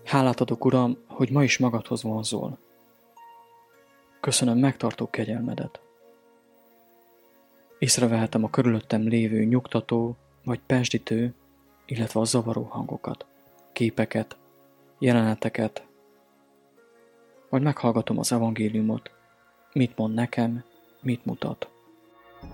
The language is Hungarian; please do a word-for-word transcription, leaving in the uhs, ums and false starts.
Hálát adok, Uram, hogy ma is magadhoz vonzol. Köszönöm megtartó kegyelmedet. Észrevehetem a körülöttem lévő nyugtató vagy pezsdítő, illetve a zavaró hangokat, képeket, jeleneteket, vagy meghallgatom az evangéliumot, mit mond nekem, mit mutat.